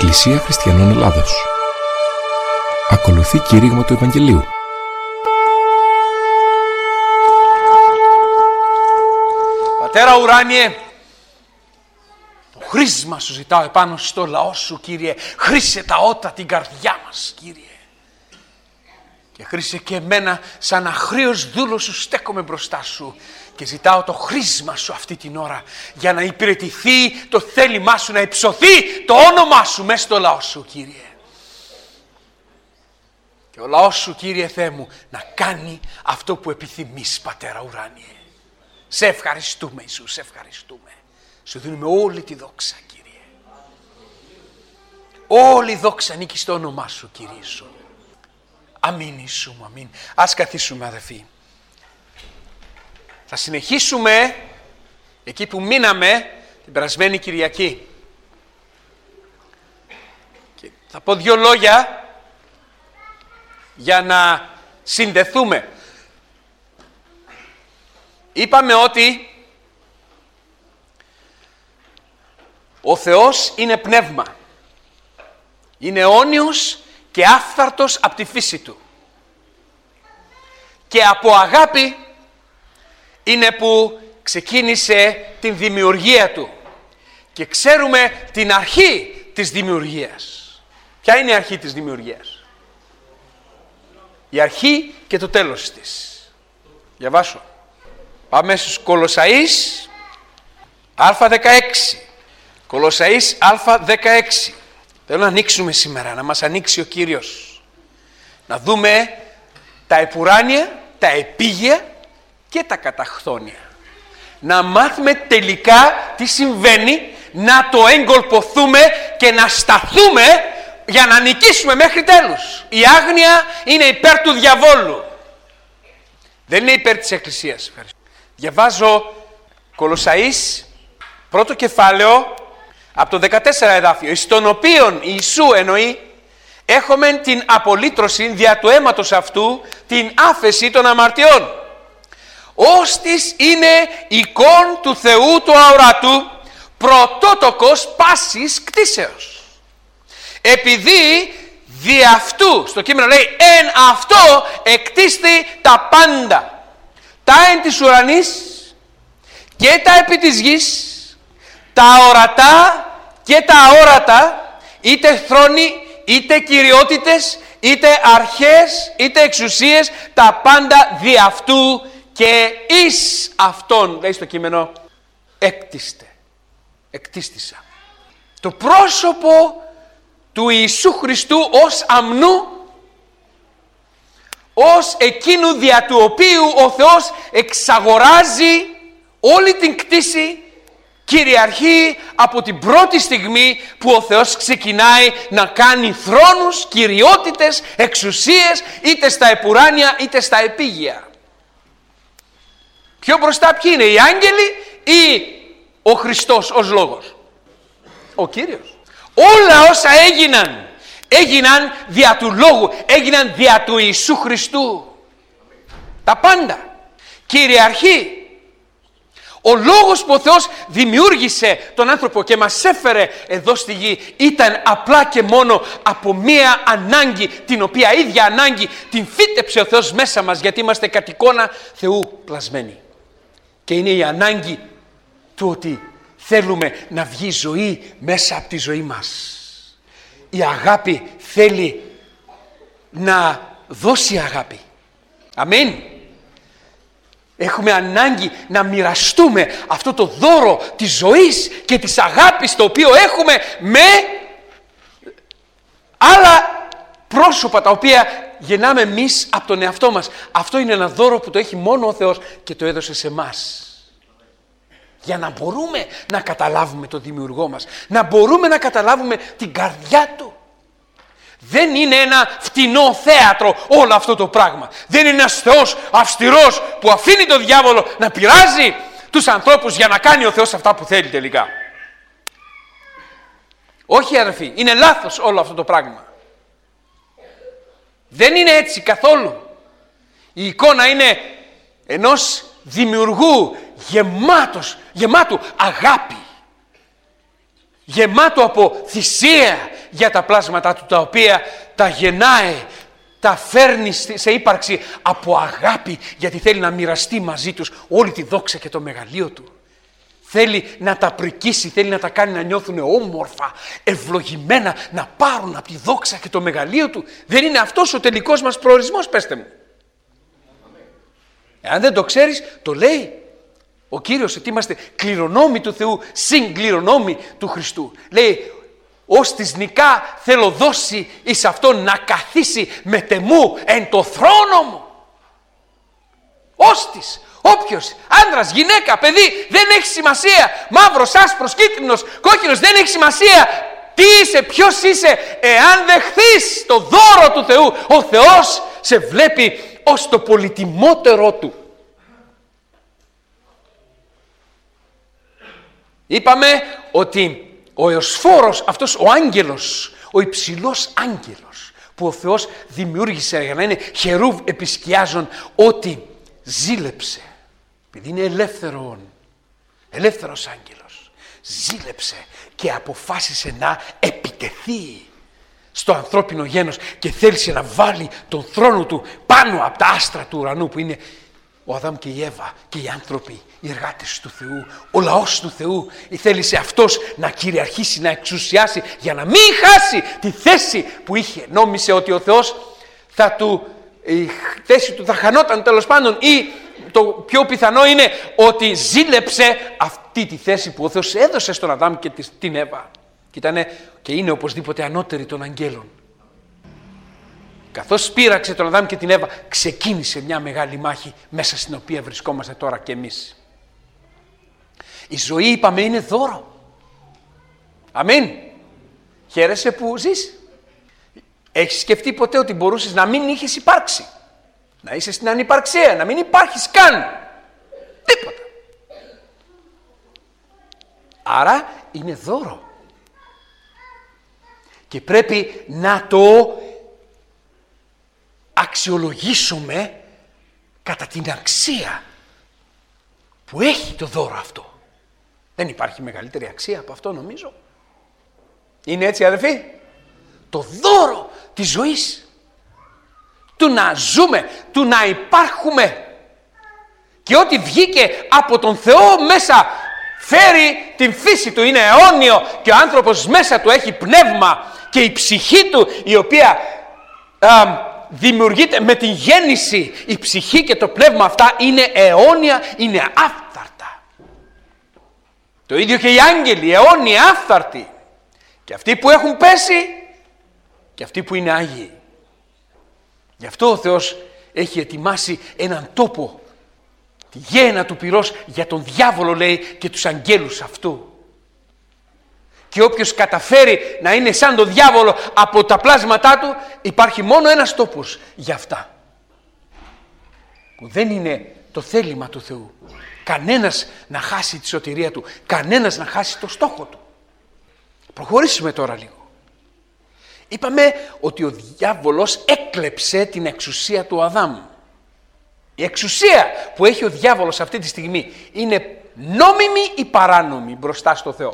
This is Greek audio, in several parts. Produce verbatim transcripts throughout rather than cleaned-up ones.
Εκκλησία Χριστιανών Ελλάδος. Ακολουθεί κήρυγμα του Ευαγγελίου. Πατέρα ουράνιε, το χρήσμα σου ζητάω επάνω στο λαό σου, Κύριε. Χρήσε τα ότα την καρδιά μας, Κύριε. Και χρήσε και εμένα σαν αχρήος δούλος σου, στέκομαι μπροστά σου και ζητάω το χρήσμα σου αυτή την ώρα για να υπηρετηθεί το θέλημά σου, να υψωθεί το όνομά σου μέσα στο λαό σου, Κύριε. Και ο λαός σου, Κύριε Θεέ μου, να κάνει αυτό που επιθυμείς, Πατέρα ουράνιε. Σε ευχαριστούμε, Ιησού, σε ευχαριστούμε. Σου δίνουμε όλη τη δόξα, Κύριε. Όλη η δόξα ανήκει στο όνομά σου, Κύριε Ιησού. Αμήν, Ιησού μου, αμήν. Ας καθίσουμε, αδελφοί. Θα συνεχίσουμε εκεί που μείναμε την περασμένη Κυριακή. Και θα πω δύο λόγια για να συνδεθούμε. Είπαμε ότι ο Θεός είναι πνεύμα. Είναι αιώνιος και άφθαρτος από τη φύση του. Και από αγάπη είναι που ξεκίνησε την δημιουργία του. Και ξέρουμε την αρχή της δημιουργίας. Ποια είναι η αρχή της δημιουργίας? Η αρχή και το τέλος της. Διαβάσω. Πάμε στους Κολοσσαείς Α δεκαέξι. Κολοσσαείς Α δεκαέξι. Θέλω να ανοίξουμε σήμερα, να μας ανοίξει ο Κύριος. Να δούμε τα επουράνια, τα επίγεια και τα καταχθόνια. Να μάθουμε τελικά τι συμβαίνει, να το εγκολποθούμε και να σταθούμε για να νικήσουμε μέχρι τέλους. Η άγνοια είναι υπέρ του διαβόλου. Δεν είναι υπέρ της Εκκλησίας. Ευχαριστώ. Διαβάζω Κολοσσαείς, πρώτο κεφάλαιο, από το δεκατέσσερα εδάφιο, εις τον οποίον Ιησού εννοεί, έχουμε την απολύτρωση δια του αίματος αυτού, την άφεση των αμαρτιών. Ώστις είναι εικόν του Θεού του αορατού, πρωτότοκος πάσης κτίσεως. Επειδή δι' αυτού, στο κείμενο λέει, εν αυτό εκτίστη τα πάντα. Τα εν της ουρανής και τα επί της γης, τα ορατά και τα αόρατα, είτε θρόνοι, είτε κυριότητες, είτε αρχές, είτε εξουσίες, τα πάντα δι' αυτού και εις αυτόν, λέει στο κείμενο, έκτιστε, εκτίστησα. Το πρόσωπο του Ιησού Χριστού ως αμνού, ως εκείνου δια του οποίου ο Θεός εξαγοράζει όλη την κτήση, κυριαρχεί από την πρώτη στιγμή που ο Θεός ξεκινάει να κάνει θρόνους, κυριότητες, εξουσίες, είτε στα επουράνια είτε στα επίγεια. Πιο μπροστά ποιοι είναι, οι άγγελοι ή ο Χριστός ως λόγος? Ο Κύριος. Όλα όσα έγιναν, έγιναν δια του Λόγου, έγιναν δια του Ιησού Χριστού. Τα πάντα. Κυριαρχεί. Ο λόγος που ο Θεός δημιούργησε τον άνθρωπο και μας έφερε εδώ στη γη ήταν απλά και μόνο από μία ανάγκη, την οποία ίδια ανάγκη την φύτεψε ο Θεός μέσα μας, γιατί είμαστε κατ' εικόνα Θεού πλασμένοι. Και είναι η ανάγκη του ότι θέλουμε να βγει ζωή μέσα από τη ζωή μας. Η αγάπη θέλει να δώσει αγάπη. Αμήν. Έχουμε ανάγκη να μοιραστούμε αυτό το δώρο της ζωής και της αγάπης το οποίο έχουμε με άλλα πρόσωπα τα οποία γεννάμε εμείς από τον εαυτό μας. Αυτό είναι ένα δώρο που το έχει μόνο ο Θεός και το έδωσε σε εμάς. Για να μπορούμε να καταλάβουμε τον Δημιουργό μας, να μπορούμε να καταλάβουμε την καρδιά Του. Δεν είναι ένα φτηνό θέατρο όλο αυτό το πράγμα. Δεν είναι ένας Θεός αυστηρός που αφήνει τον διάβολο να πειράζει τους ανθρώπους για να κάνει ο Θεός αυτά που θέλει τελικά. Όχι αδερφοί, είναι λάθος όλο αυτό το πράγμα. Δεν είναι έτσι καθόλου. Η εικόνα είναι ενός δημιουργού γεμάτος, γεμάτου αγάπη. Γεμάτο από θυσία, για τα πλάσματά του, τα οποία τα γεννάει, τα φέρνει σε ύπαρξη από αγάπη, γιατί θέλει να μοιραστεί μαζί τους όλη τη δόξα και το μεγαλείο του. Θέλει να τα πρικήσει, θέλει να τα κάνει να νιώθουν όμορφα, ευλογημένα, να πάρουν από τη δόξα και το μεγαλείο του. Δεν είναι αυτός ο τελικός μας προορισμός, πέστε μου? Εάν δεν το ξέρεις, το λέει ο Κύριος ότι είμαστε κληρονόμοι του Θεού, συγκληρονόμοι του Χριστού. Λέει, ως της νικά θέλω δώσει εις αυτόν να καθίσει με τεμού εν το θρόνο μου. Ως της, όποιος, άντρας, γυναίκα, παιδί, δεν έχει σημασία. Μαύρος, άσπρος, κίτρινος, κόκκινος, δεν έχει σημασία. Τι είσαι, ποιος είσαι, εάν δεχθείς το δώρο του Θεού, ο Θεός σε βλέπει ως το πολυτιμότερο του. Είπαμε ότι ο Εωσφόρος, αυτός ο άγγελος, ο υψηλός άγγελος που ο Θεός δημιούργησε για να είναι χερούβ επισκιάζων, ότι ζήλεψε, επειδή είναι ελεύθερον, ελεύθερος άγγελος, ζήλεψε και αποφάσισε να επιτεθεί στο ανθρώπινο γένος και θέλησε να βάλει τον θρόνο του πάνω από τα άστρα του ουρανού, που είναι ο Αδάμ και η Εύα και οι άνθρωποι, οι εργάτες του Θεού, ο λαός του Θεού. Θέλησε αυτός να κυριαρχήσει, να εξουσιάσει, για να μην χάσει τη θέση που είχε. Νόμισε ότι ο Θεός θα του, η θέση του θα χανόταν τέλος πάντων, ή το πιο πιθανό είναι ότι ζήλεψε αυτή τη θέση που ο Θεός έδωσε στον Αδάμ και την Εύα. Και, ήτανε, και είναι οπωσδήποτε ανώτερη των αγγέλων. Καθώς σπήραξε τον Αδάμ και την Εύα, ξεκίνησε μια μεγάλη μάχη μέσα στην οποία βρισκόμαστε τώρα και εμείς. Η ζωή, είπαμε, είναι δώρο. Αμήν. Χαίρεσαι που ζεις. Έχεις σκεφτεί ποτέ ότι μπορούσες να μην είχες υπάρξει? Να είσαι στην ανυπαρξία, να μην υπάρχεις καν. Τίποτα. Άρα είναι δώρο. Και πρέπει να το αξιολογήσουμε κατά την αξία που έχει το δώρο αυτό. Δεν υπάρχει μεγαλύτερη αξία από αυτό, νομίζω. Είναι έτσι, αδελφοί? Το δώρο της ζωής, του να ζούμε, του να υπάρχουμε, και ό,τι βγήκε από τον Θεό μέσα φέρει την φύση του, είναι αιώνιο, και ο άνθρωπος μέσα του έχει πνεύμα, και η ψυχή του, η οποία α, δημιουργείται με την γέννηση, η ψυχή και το πνεύμα αυτά είναι αιώνια, είναι άφθαρτα. Το ίδιο και οι άγγελοι, αιώνιοι, άφθαρτοι. Και αυτοί που έχουν πέσει και αυτοί που είναι άγιοι. Γι' αυτό ο Θεός έχει ετοιμάσει έναν τόπο, τη γένα του πυρός, για τον διάβολο, λέει, και τους αγγέλους αυτού. Και όποιος καταφέρει να είναι σαν τον διάβολο από τα πλάσματά του, υπάρχει μόνο ένας τόπος για αυτά, που δεν είναι το θέλημα του Θεού. Κανένας να χάσει τη σωτηρία του, κανένας να χάσει το στόχο του. Προχωρήσουμε τώρα λίγο. Είπαμε ότι ο διάβολος έκλεψε την εξουσία του Αδάμ. Η εξουσία που έχει ο διάβολος αυτή τη στιγμή είναι νόμιμη ή παράνομη μπροστά στο Θεό?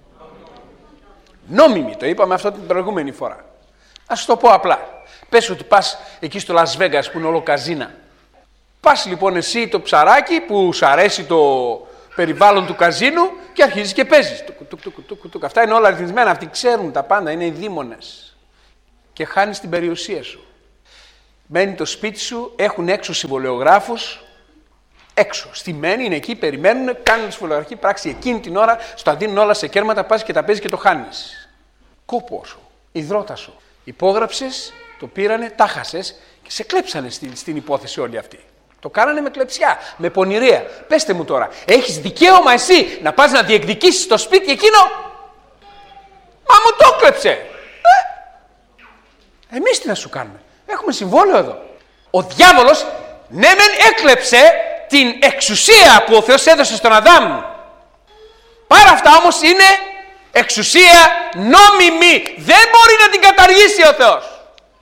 Νόμιμη, το είπαμε αυτό την προηγούμενη φορά. Ας το πω απλά. Πες ότι πας εκεί στο Las Vegas που είναι όλο καζίνα. Πας λοιπόν εσύ το ψαράκι που σου αρέσει το περιβάλλον του καζίνου και αρχίζεις και παίζεις. Αυτά είναι όλα αριθμισμένα, αυτοί ξέρουν τα πάντα, είναι οι δήμονες. Και χάνεις την περιουσία σου. Μένει το σπίτι σου, έχουν έξω συμβολιογράφους, έξω, στημένοι, είναι εκεί, περιμένουν, κάνουν τη συμβολιογραφική πράξη εκείνη την ώρα, στα δίνουν όλα σε κέρματα, πας και τα παίζεις και το χάνεις. Κόπο σου, υδρότα σου. Υπόγραψες, το πήρανε, τα χάσες και σε κλέψανε στην, στην υπόθεση όλη αυτή. Το κάνανε με κλεψιά, με πονηρία. Πέστε μου τώρα, έχεις δικαίωμα εσύ να πας να διεκδικήσεις το σπίτι εκείνο? Μα μου το κλέψε. Ε, εμείς τι να σου κάνουμε? Έχουμε συμβόλαιο εδώ. Ο διάβολος, ναι μεν έκλεψε την εξουσία που ο Θεός έδωσε στον Αδάμ. Παρά αυτά όμως είναι εξουσία νόμιμη. Δεν μπορεί να την καταργήσει ο Θεός.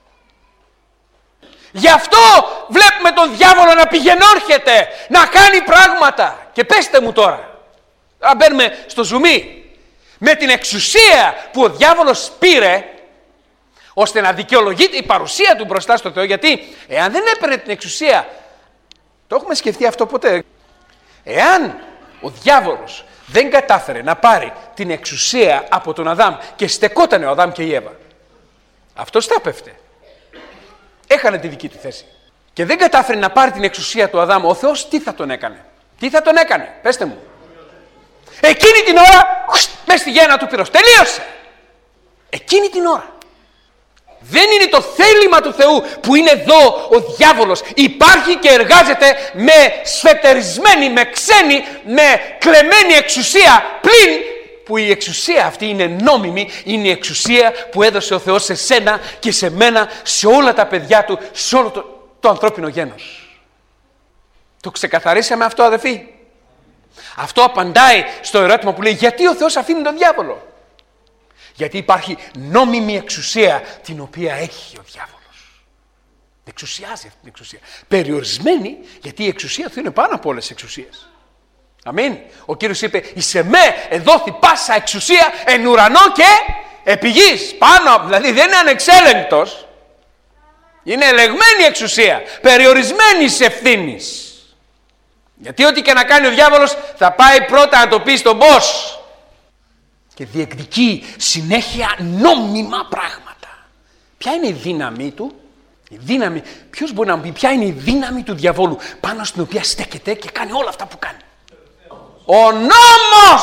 Γι' αυτό βλέπουμε τον διάβολο να πηγαινόρχεται, να κάνει πράγματα. Και πέστε μου τώρα, να μπαίνουμε στο ζουμί, με την εξουσία που ο διάβολος πήρε, ώστε να δικαιολογείται η παρουσία του μπροστά στο Θεό. Γιατί εάν δεν έπαιρνε την εξουσία, το έχουμε σκεφτεί αυτό ποτέ, εάν ο διάβολος δεν κατάφερε να πάρει την εξουσία από τον Αδάμ και στεκότανε ο Αδάμ και η Εύα, αυτός θα πέφτε. Έχανε τη δική του θέση. Και δεν κατάφερε να πάρει την εξουσία του Αδάμ, ο Θεός τι θα τον έκανε? Τι θα τον έκανε, πέστε μου? Εκείνη την ώρα, μες στη γέννα του πυρός, τελείωσε. Εκείνη την ώρα. Δεν είναι το θέλημα του Θεού που είναι εδώ ο διάβολος. Υπάρχει και εργάζεται με σφετερισμένη, με ξένη, με κλεμμένη εξουσία, πλην που η εξουσία αυτή είναι νόμιμη, είναι η εξουσία που έδωσε ο Θεός σε σένα και σε μένα, σε όλα τα παιδιά του, σε όλο το, το ανθρώπινο γένος. Το ξεκαθαρίσαμε αυτό, αδελφοί? Αυτό απαντάει στο ερώτημα που λέει γιατί ο Θεός αφήνει τον διάβολο? Γιατί υπάρχει νόμιμη εξουσία την οποία έχει ο διάβολος. Εξουσιάζει αυτή την εξουσία. Περιορισμένη, γιατί η εξουσία του είναι πάνω από όλες τις εξουσίες. Αμήν. Ο Κύριος είπε «Εις εμέ εδόθη πάσα εξουσία εν ουρανό και επί γης». Πάνω, δηλαδή δεν είναι ανεξέλεγκτος. Είναι ελεγμένη εξουσία, περιορισμένης ευθύνης. Γιατί ό,τι και να κάνει ο διάβολος θα πάει πρώτα να το πει στον boss. Και διεκδικεί συνέχεια νόμιμα πράγματα. Ποια είναι η δύναμή του? Η δύναμη, ποιος μπορεί να μου πει ποια είναι η δύναμη του διαβόλου πάνω στην οποία στέκεται και κάνει όλα αυτά που κάνει? Ο νόμος!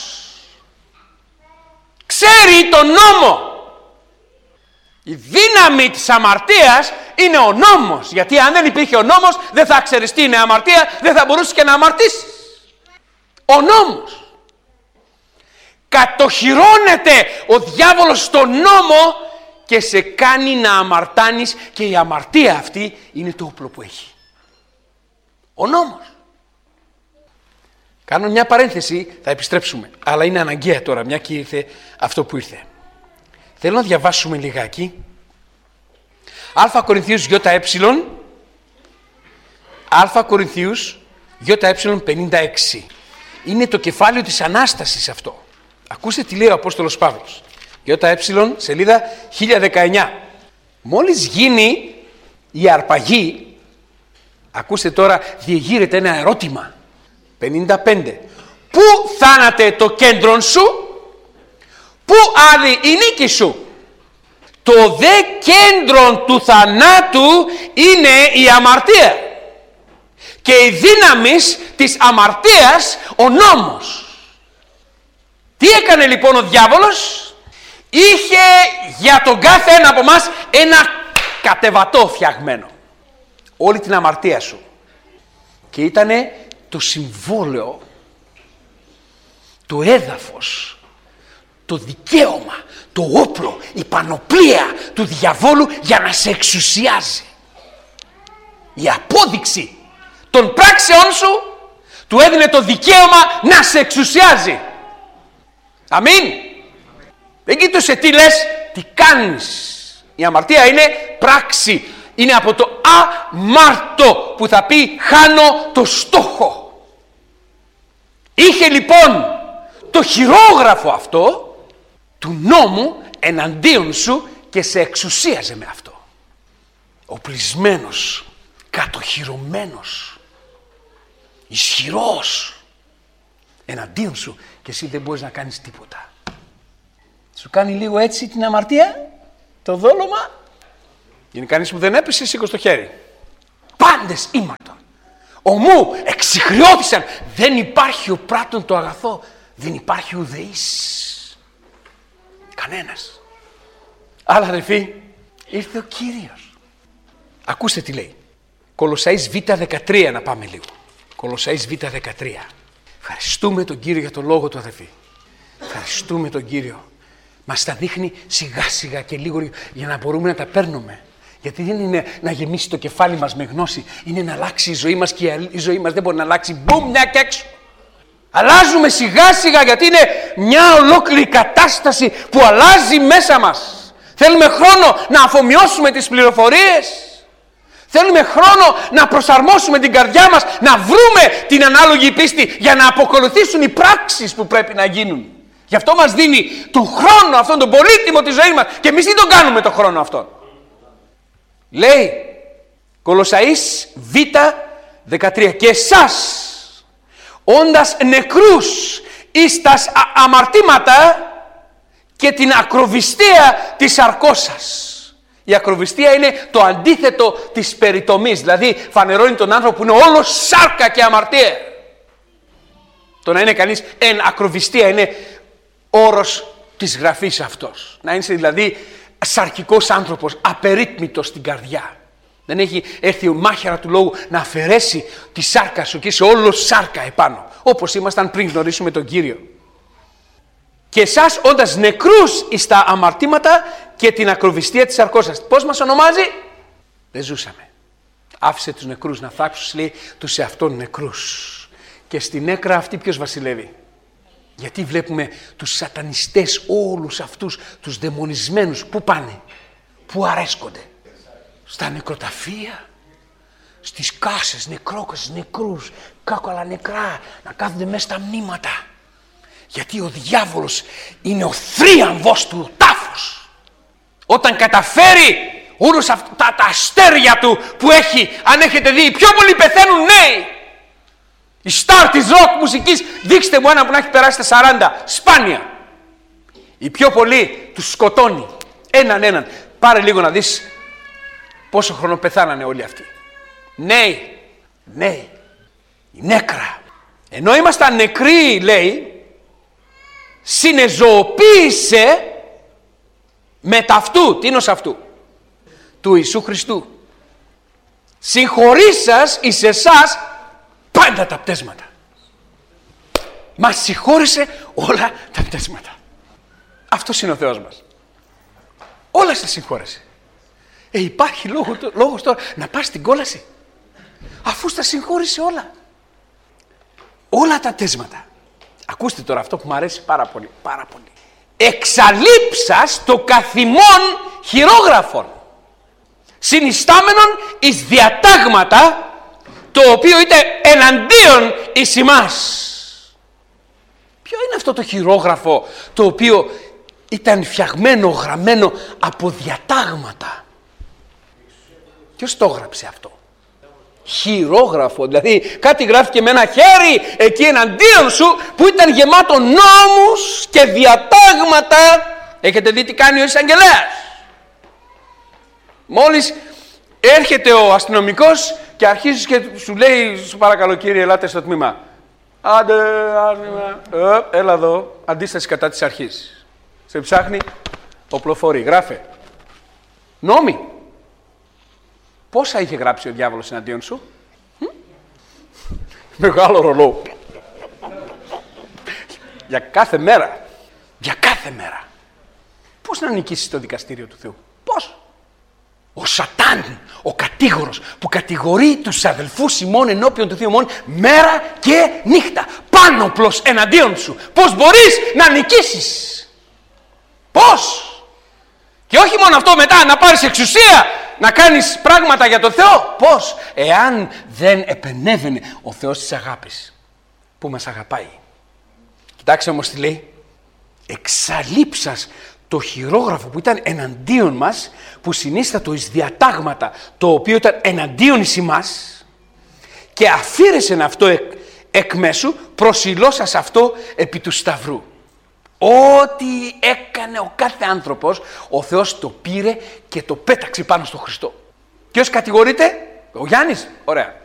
Ξέρει τον νόμο. Η δύναμη της αμαρτίας είναι ο νόμος. Γιατί αν δεν υπήρχε ο νόμος δεν θα ξέρεις τι είναι αμαρτία, δεν θα μπορούσες και να αμαρτήσεις. Ο νόμος. Κατοχυρώνεται ο διάβολος στον νόμο και σε κάνει να αμαρτάνεις και η αμαρτία αυτή είναι το όπλο που έχει. Ο νόμος. Κάνω μια παρένθεση, θα επιστρέψουμε, αλλά είναι αναγκαία τώρα, μια και ήρθε αυτό που ήρθε. Θέλω να διαβάσουμε λιγάκι. Α Κορινθίους ΙΕ, Α Κορινθίους ΙΕ πενήντα έξι. Είναι το κεφάλαιο της Ανάστασης αυτό. Ακούστε τι λέει ο Απόστολος Παύλος. ΙΕ, σελίδα χίλια δεκαεννιά. Μόλις γίνει η αρπαγή, ακούστε τώρα, διεγείρεται ένα ερώτημα. πενήντα πέντε. Πού θάνατε το κέντρον σου? Πού άδει η νίκη σου? Το δε κέντρο του θανάτου είναι η αμαρτία και η δύναμη της αμαρτίας ο νόμος. Τι έκανε λοιπόν ο διάβολος? Είχε για τον κάθε ένα από μας ένα κατεβατό φτιαγμένο. Όλη την αμαρτία σου. Και ήτανε το συμβόλαιο, το έδαφος, το δικαίωμα, το όπλο, η πανοπλία του διαβόλου για να σε εξουσιάζει. Η απόδειξη των πράξεών σου του έδινε το δικαίωμα να σε εξουσιάζει. Αμήν. Δεν κοίτωσε τι λες, τι κάνεις. Η αμαρτία είναι πράξη. Είναι από το αμάρτο που θα πει χάνω το στόχο. Είχε λοιπόν το χειρόγραφο αυτό του νόμου εναντίον σου και σε εξουσίαζε με αυτό. Οπλισμένος, κατοχυρωμένος, ισχυρός εναντίον σου και εσύ δεν μπορείς να κάνεις τίποτα. Σου κάνει λίγο έτσι την αμαρτία, το δόλωμα. Είναι κανείς που δεν έπεσε, σήκω το χέρι. Πάντες ήμαρτον. Ομού εξιχριώθησαν. Δεν υπάρχει ο πράττων το αγαθό. Δεν υπάρχει ουδεής. Κανένας. Αλλά αδελφοί, ήρθε ο Κύριος. Ακούστε τι λέει. Κολοσσαείς Β δεκατρία να πάμε λίγο. Κολοσσαείς Β δεκατρία. Ευχαριστούμε τον Κύριο για τον λόγο του, αδελφοί. Ευχαριστούμε τον Κύριο. Μας τα δείχνει σιγά σιγά και λίγο για να μπορούμε να τα παίρνουμε. Γιατί δεν είναι να γεμίσει το κεφάλι μας με γνώση. Είναι να αλλάξει η ζωή μας και η ζωή μας δεν μπορεί να αλλάξει. Μπουμ, μια και έξω. Αλλάζουμε σιγά σιγά γιατί είναι μια ολόκληρη κατάσταση που αλλάζει μέσα μας. Θέλουμε χρόνο να αφομοιώσουμε τις πληροφορίες. Θέλουμε χρόνο να προσαρμόσουμε την καρδιά μας, να βρούμε την ανάλογη πίστη για να αποκολουθήσουν οι πράξεις που πρέπει να γίνουν. Γι' αυτό μας δίνει τον χρόνο αυτόν, τον πολύτιμο της ζωής μας. Και εμείς τι τον κάνουμε τον χρόνο αυτόν? Λέει Κολοσσαείς Β δεκατρία, και εσάς όντας νεκρούς εις τας αμαρτήματα και την ακροβιστία της σαρκός σας. Η ακροβιστία είναι το αντίθετο της περιτομής, δηλαδή φανερώνει τον άνθρωπο που είναι όλο σάρκα και αμαρτία. Το να είναι κανείς εν ακροβιστία είναι όρος της γραφής αυτός. Να είναι δηλαδή σαρκικός άνθρωπος, απερίτμητος στην καρδιά. Δεν έχει έρθει η μάχαιρα του λόγου να αφαιρέσει τη σάρκα σου και είσαι όλο σάρκα επάνω. Όπως ήμασταν πριν γνωρίσουμε τον Κύριο. Και εσάς όντας νεκρούς εις τα αμαρτήματα και την ακροβιστία της σαρκός σας. Πώς μας ονομάζει? Δεν ζούσαμε. Άφησε τους νεκρούς να θάξουν, λέει, τους εαυτόν νεκρούς. Και στην έκρα αυτή ποιος βασιλεύει? Γιατί βλέπουμε τους σατανιστές όλους αυτούς, τους δαιμονισμένους, πού πάνε, πού αρέσκονται? Στα νεκροταφεία, στις κάσες, νεκρόκασες, νεκρούς, κάκολα νεκρά, να κάθονται μέσα στα μνήματα. Γιατί ο διάβολος είναι ο θρίαμβος του τάφους. Όταν καταφέρει όλους αυτά τα, τα αστέρια του που έχει, αν έχετε δει, οι πιο πολλοί πεθαίνουν νέοι. Η στάρ της ροκ μουσικής, δείξτε μου ένα που να έχει περάσει τα σαράντα, σπάνια. Οι πιο πολλοί τους σκοτώνει, έναν έναν. Πάρε λίγο να δεις πόσο χρόνο πεθάνανε όλοι αυτοί. Νέοι, νέοι, η νέκρα. Ενώ ήμασταν νεκροί, λέει, συνεζωοποίησε με ταυτού, τι είναι ως αυτού, του Ιησού Χριστού. Συγχωρήσας εις εσάς πάντα τα πτέσματα. Μας συγχώρησε όλα τα πτέσματα. Αυτός είναι ο Θεός μας. Όλα σας συγχώρεσε. Ε, υπάρχει λόγο, λόγος τώρα να πας στην κόλαση, αφού στα συγχώρησε όλα. Όλα τα πτέσματα. Ακούστε τώρα αυτό που μου αρέσει πάρα πολύ, πάρα πολύ. Εξαλείψας το καθημόν χειρόγραφον, συνιστάμενον εις διατάγματα, το οποίο είτε εναντίον εις ημάς. Ποιο είναι αυτό το χειρόγραφο το οποίο ήταν φτιαγμένο, γραμμένο από διατάγματα? Ποιος το έγραψε αυτό? Χειρόγραφο, δηλαδή κάτι γράφηκε με ένα χέρι εκεί εναντίον σου που ήταν γεμάτο νόμους και διατάγματα. Έχετε δει τι κάνει ο εισαγγελέας? Μόλις έρχεται ο αστυνομικός και αρχίζει και σου λέει, σου παρακαλώ κύριε, ελάτε στο τμήμα. Άντε, άντε, ε, έλα εδώ, αντίσταση κατά της αρχής. Σε ψάχνει, οπλοφορεί, γράφε. Νόμοι. Πόσα είχε γράψει ο διάβολος εναντίον σου? Μ? Μεγάλο ρολό. Για κάθε μέρα. Για κάθε μέρα. Πώς να νικήσεις το δικαστήριο του Θεού? Πώς? Ο Σατάν, ο κατήγορος που κατηγορεί τους αδελφούς ημών ενώπιον του Θεού ημών μέρα και νύχτα. Πάνωπλος εναντίον σου. Πώς μπορείς να νικήσεις? Πώς? Και όχι μόνο αυτό, μετά να πάρεις εξουσία, να κάνεις πράγματα για τον Θεό. Πώς? Εάν δεν επενέβαινε ο Θεός της αγάπης που μας αγαπάει. Κοιτάξτε όμως τι λέει. Εξαλείψας το χειρόγραφο που ήταν εναντίον μας, που συνίστατο εις διατάγματα, το οποίο ήταν εναντίον εις ημάς, και αφήρεσεν αυτό εκ, εκ μέσου, προσιλώσας αυτό επί του σταυρού. Ό,τι έκανε ο κάθε άνθρωπος, ο Θεός το πήρε και το πέταξε πάνω στο Χριστό. Ποιος κατηγορείται? Ο Γιάννης. Ωραία.